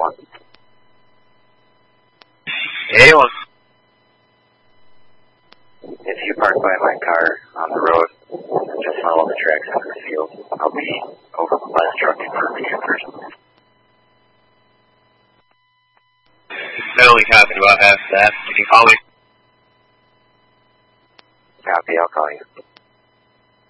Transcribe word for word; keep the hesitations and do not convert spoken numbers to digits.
one. eighty-one. If you park by my car on the road, just follow the tracks out of the field. I'll be over by the truck in front of you first. I only talking about half that. You can call me. Copy, I'll call you.